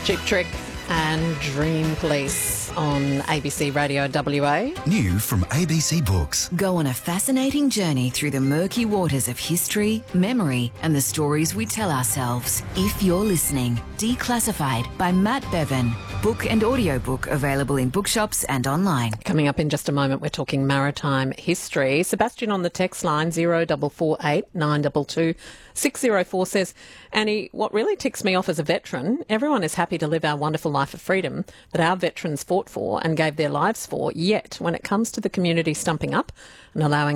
Cheap Trick and Dream Police on ABC Radio WA. New from ABC Books. Go on a fascinating journey through the murky waters of history, memory, and the stories we tell ourselves. If you're listening, Declassified by Matt Bevan. Book and audiobook available in bookshops and online. Coming up in just a moment, we're talking maritime history. Sebastian on the text line 0448 922 604 says, Annie, what really ticks me off as a veteran, everyone is happy to live our wonderful life of freedom that our veterans fought for and gave their lives for, yet when it comes to the community stumping up and allowing